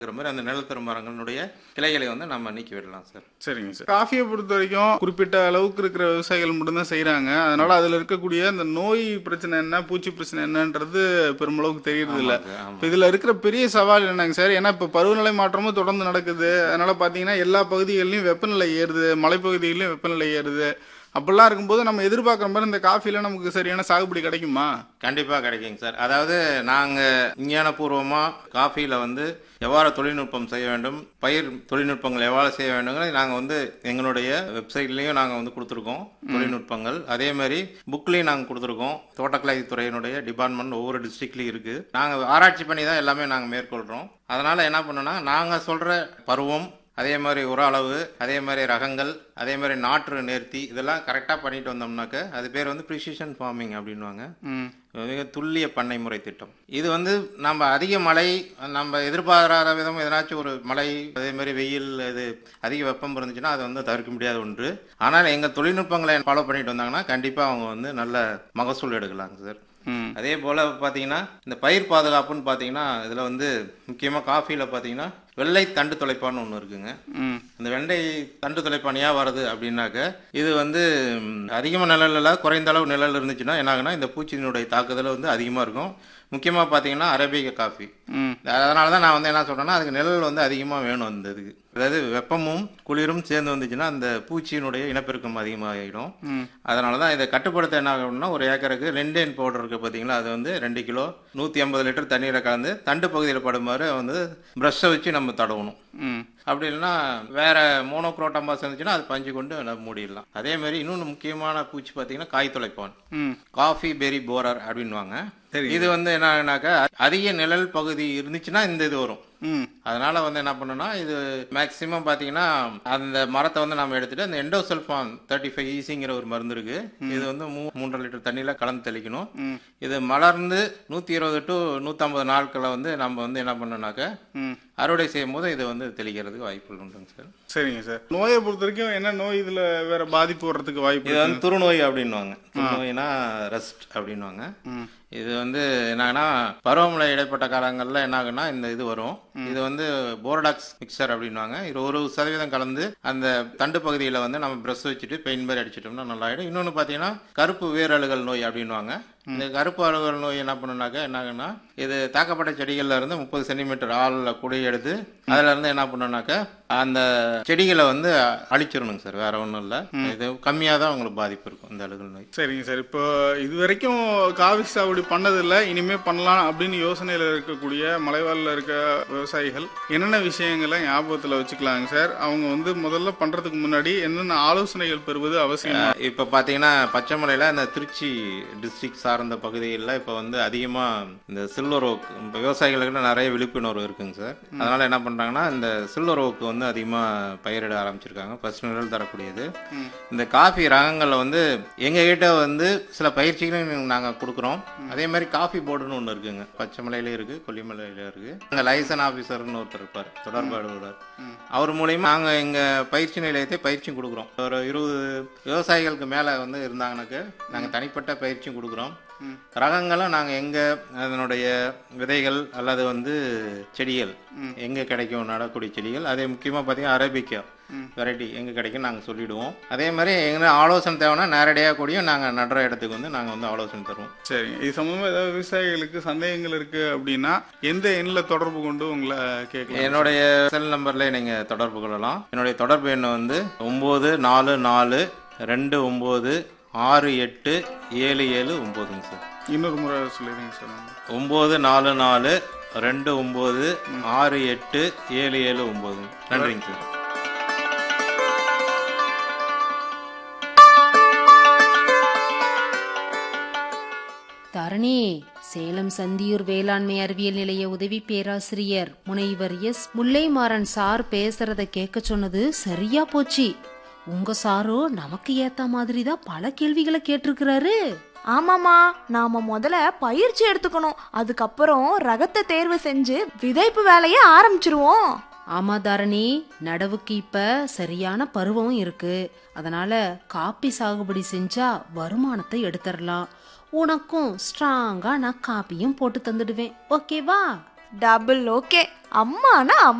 மாதிரி அந்த நிழல் தரும் மரங்களுடைய கிளைகளை வந்து நம்ம நீக்கி விடலாம் சார். சரிங்க சார். காஃபியை பொறுத்த வரைக்கும் குறிப்பிட்ட அளவுக்கு இருக்கிற விவசாயிகள் மட்டும்தான் செய்கிறாங்க. அதனால அதில் இருக்கக்கூடிய அந்த நோய் பிரச்சனை என்ன, பூச்சி பிரச்சனை என்னன்றது பெருமளவுக்கு தெரியறது இல்லை. இப்போ இதில் இருக்கிற பெரிய சவால் என்னங்க சார்? ஏன்னா இப்போ பருவநிலை மாற்றமும் தொடர்ந்து நடக்குது. அதனால பார்த்தீங்கன்னா எல்லா பகுதிகளிலும் வெப்பநிலை ஏறுது, மலைப்பகுதிகளிலும் வெப்பநிலை ஏறுது. அப்படிலாம் இருக்கும்போது நம்ம எதிர்பார்க்குற மாதிரி இந்த காஃபியில் நமக்கு சரியான சாகுபடி கிடைக்குமா? கண்டிப்பாக கிடைக்குங்க சார். அதாவது நாங்கள் விஞ்ஞானபூர்வமாக காஃபியில் வந்து எவ்வாறு தொழில்நுட்பம் செய்ய வேண்டும், பயிர் தொழில்நுட்பங்கள் எவ்வாறு செய்ய வேண்டுங்கிறது நாங்கள் வந்து எங்களுடைய வெப்சைட்லேயும் நாங்கள் வந்து கொடுத்துருக்கோம் தொழில்நுட்பங்கள். அதே மாதிரி புக்லேயும் நாங்கள் கொடுத்துருக்கோம். தோட்டக்கலை துறையினுடைய டிபார்ட்மெண்ட் ஒவ்வொரு டிஸ்ட்ரிக்ட்லையும் இருக்குது. நாங்கள் ஆராய்ச்சி பண்ணி தான் எல்லாமே நாங்கள் மேற்கொள்கிறோம். அதனால் என்ன பண்ணோன்னா, நாங்கள் சொல்கிற பருவம், அதே மாதிரி உர அளவு, அதே மாதிரி ரகங்கள், அதே மாதிரி நாற்று நேர்த்தி, இதெல்லாம் கரெக்டாக பண்ணிட்டு வந்தோம்னாக்க அது பேர் வந்து ப்ரிசிஷன் ஃபார்மிங் அப்படின்வாங்க. மிக துல்லிய பண்ணை முறை திட்டம். இது வந்து நம்ம அதிக மழை, நம்ம எதிர்பாராத விதம் எதனாச்சும் ஒரு மழை, அதே மாதிரி வெயில், இது அதிக வெப்பம் இருந்துச்சுன்னா அது வந்து தவிர்க்க முடியாத ஒன்று. ஆனால் எங்கள் தொழில்நுட்பங்களை ஃபாலோ பண்ணிட்டு வந்தாங்கன்னா கண்டிப்பாக அவங்க வந்து நல்ல மகசூல் எடுக்கலாங்க சார். அதே போல் பார்த்தீங்கன்னா இந்த பயிர் பாதுகாப்புன்னு பார்த்தீங்கன்னா இதில் வந்து முக்கியமாக காஃபியில் பார்த்தீங்கன்னா வெள்ளை தண்டு துளைப்பான்னு ஒன்று இருக்குங்க. இந்த வெள்ளை தண்டு துளைப்பான் ஏன் வருது அப்படின்னாக்க, இது வந்து அதிகமாக நிழலில் குறைந்த அளவு நிழல் இருந்துச்சுன்னா என்ன ஆகுனா இந்த பூச்சியினுடைய தாக்குதல் வந்து அதிகமாக இருக்கும். முக்கியமாக பார்த்தீங்கன்னா அரேபிகா காஃபி. அதனால தான் நான் வந்து என்ன சொல்கிறேன்னா, அதுக்கு நிழல் வந்து அதிகமாக வேணும். அந்த இதுக்கு அதாவது வெப்பமும் குளிரும் சேர்ந்து வந்துச்சுன்னா அந்த பூச்சியினுடைய இனப்பெருக்கம் அதிகமாகிடும். அதனால தான் இதை கட்டுப்படுத்த என்ன ஆகணும்னா, ஒரு ஏக்கருக்கு லெண்டேன் பவுடர் இருக்குது பார்த்தீங்களா, அது வந்து 2 கிலோ 150 லிட்டர் தண்ணீரை கலந்து தண்டு பகுதியில் படுமாறு வந்து ப்ரஷ்ஷை வச்சு நம்ம தடவணும். அப்படி இல்லைன்னா வேற மோனோக்ரோட்டமாஸ் இருந்துச்சுன்னா அது பஞ்சு கொண்டு நம்ம மூடிடலாம். அதே மாதிரி இன்னொன்று முக்கியமான பூச்சி பார்த்தீங்கன்னா காய் துளைப்பான், காஃபி பெரி போரர் அப்படின்வாங்க. இது வந்து என்னன்னாக்கா அதிக நிழல் பகுதி இருந்துச்சுன்னா இந்த இது வரும். அதனால வந்து என்ன பண்ணணும்னா, இது மேக்சிமம் பார்த்தீங்கன்னா அந்த மரத்தை வந்து நம்ம எடுத்துட்டு அந்த எண்டோசல்ஃபான் 35 ஈசிங்கிற ஒரு மருந்து இருக்கு. இது வந்து 3.5 லிட்டர் தண்ணியில கலந்து தெளிக்கணும். இது மலர்ந்து 120 to 150 நாட்களை வந்து நம்ம வந்து என்ன பண்ணோம்னாக்க அறுவடை செய்யும் போது இது வந்து தெளிக்கிறதுக்கு வாய்ப்புகள் உண்டுங்க சார். சரிங்க சார். நோயை பொறுத்த வரைக்கும் என்ன நோய் இதில் வேற பாதிப்பு வர்றதுக்கு வாய்ப்பு? இது வந்து துருநோய் அப்படின்வாங்க. துருநோய்னா ரஸ்ட் அப்படின்வாங்க. இது வந்து என்னன்னா பருவமழை இடைப்பட்ட காலங்களில் என்ன ஆகுனா இந்த இது வரும். இது வந்து போரடாக்ஸ் மிக்சர் அப்படின்வாங்க. இது 1% கலந்து அந்த தண்டு பகுதியில் வந்து நம்ம பிரஷ் வச்சுட்டு பெயிண்ட் மாதிரி அடிச்சிட்டோம்னா நல்லா ஆகிடும். இன்னொன்று பார்த்தீங்கன்னா கருப்பு வேரழுகல் நோய் அப்படின்வாங்க. இந்த கருப்பு அழுகல் நோய் என்ன பண்ணுனாக்கா என்ன ஆகுனா, இது தாக்கப்பட்ட செடிகள்ல இருந்து 30 சென்டிமீட்டர் ஆளில் குடி எடுத்து அதுல இருந்து என்ன பண்ணோம்னாக்கா அந்த செடிகளை வந்து அழிச்சிடணுங்க சார். வேற ஒன்றும் இல்லை. இது கம்மியாக தான் உங்களுக்கு பாதிப்பு இருக்கும் இந்த அழுகல் நோய். சரிங்க சார். இப்போ இது வரைக்கும் காஃபி சாகுபடி பண்ணதில்லை, இனிமே பண்ணலாம் அப்படின்னு யோசனையில் இருக்கக்கூடிய மலைவாழில் இருக்க விவசாயிகள் என்னென்ன விஷயங்களை ஞாபகத்தில் வச்சுக்கலாங்க சார்? அவங்க வந்து முதல்ல பண்றதுக்கு முன்னாடி என்னென்ன ஆலோசனைகள் பெறுவது அவசியம்? இப்போ பார்த்தீங்கன்னா பச்சைமலையில் இந்த திருச்சி டிஸ்ட்ரிக்ட் சார்ந்த பகுதிகளில் இப்போ வந்து அதிகமாக இந்த சில்வர் ஓக் விவசாயிகளுக்கு நிறைய விழிப்புணர்வு இருக்குங்க சார். அதனால என்ன பண்ணுறாங்கன்னா இந்த சில்வர் ஓக்கு வந்து அதிகமாக பயிரிட ஆரம்பிச்சிருக்காங்க. ஃபர்ஸ்ட் நிழல் தரக்கூடியது. இந்த காஃபி ரகங்களில் வந்து எங்ககிட்ட வந்து சில பயிற்சிகளும் நாங்கள் கொடுக்குறோம். அதே மாதிரி காஃபி போர்டுன்னு ஒன்று இருக்குங்க. பச்சைமலையில இருக்கு, கொல்லிமலையில இருக்கு. அங்கே லைசன் ஆஃபீஸர்னு ஒருத்தர் இருப்பார், தொடர்பு அலுவலர். அவர் மூலியமா நாங்கள் எங்கள் பயிற்சி நிலையத்தை பயிற்சியும் கொடுக்குறோம். ஒரு 20 விவசாயிகளுக்கு மேலே வந்து இருந்தாங்கன்னாக்க நாங்கள் தனிப்பட்ட பயிற்சியும் கொடுக்குறோம். ரகங்களும் நாங்கள் எங்கே அதனுடைய விதைகள் அல்லது வந்து செடிகள் எங்கே கிடைக்கும், நடக்கூடிய செடிகள், அதே முக்கியமாக பார்த்தீங்கன்னா அரேபிக்கா வெரைட்டி எங்கே கிடைக்கும் நாங்கள் சொல்லிவிடுவோம். அதே மாதிரி எங்கே ஆலோசனை தேவைன்னா நேரடியாக கூடியும் நாங்கள் நடுற இடத்துக்கு வந்து நாங்கள் வந்து ஆலோசனை தருவோம். சரிங்க. இது சம்பந்தமாக ஏதாவது விவசாயிகளுக்கு சந்தேகங்கள் இருக்குது அப்படின்னா எந்த எண்ணில் தொடர்பு கொண்டு உங்களை கேட்கலாம்? என்னுடைய செல் நம்பரில் நீங்கள் தொடர்பு கொள்ளலாம். என்னுடைய தொடர்பு எண் வந்து 944 29 6877 சார். இன்னொரு முறை சொல்லிடுங்க சார். 944 29 6877. நன்றிங்க சார். தரணி, சேலம் சந்தியூர் வேளாண்மை அறிவியல் நிலைய உதவி பேராசிரியர் முனைவர் எஸ் முல்லைமாறன் சார் பேசுறத கேட்க சொன்னது சரியா போச்சு. உங்க சாரோ நமக்கு ஏத்த மாதிரி தான் பல கேள்விகளை கேட்டிருக்கிறாரு. ஆமாமா, நாம முதல்ல பயிற்சி எடுத்துக்கணும். அதுக்கப்புறம் ரகத்தை தேர்வு செஞ்சு விதைப்பு வேலையை ஆரம்பிச்சிருவோம். ஆமா தாரணி, நடவுக்கு இப்ப சரியான பருவம் இருக்கு. அதனால காப்பி சாகுபடி செஞ்சா வருமானத்தை எடுத்துடலாம். உனக்கும் ஸ்ட்ராங்கா நான் காப்பியும் போட்டு தந்துடுவேன். ஓகேவா? Double okay. அம்மானா